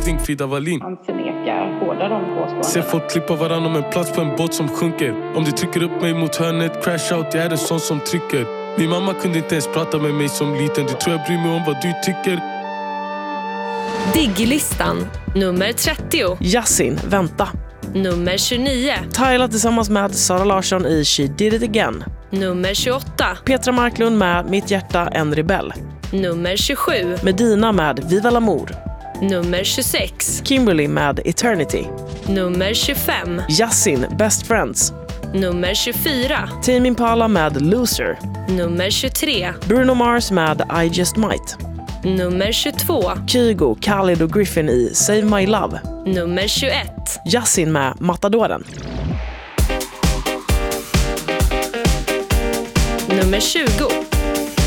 Flink, Frida Wallin. Han förnekar båda de påståendena. Ser folk klippa varann om en plats på en båt som sjunker. Om du trycker upp mig mot hörnet, crash out, jag är en sån som trycker. Min mamma kunde inte ens prata med mig som liten. Du tror jag bryr mig om vad du tycker. Diglistan, nummer 30. Yasin, Vänta. Nummer 29. Tyla tillsammans med Sara Larsson i She Did It Again. Nummer 28. Petra Marklund med Mitt hjärta, en rebell. Nummer 27. Medina med Viva l'Amour. Nummer 26. Kimberly med Eternity. Nummer 25. Yasin, Best Friends. Nummer 24. Tame Impala med Loser. Nummer 23. Bruno Mars med I Just Might. Nummer 22. Kygo, Khalid och Griffin i Save My Love. Nummer 21. Yasin med Matadoren. Nummer 20.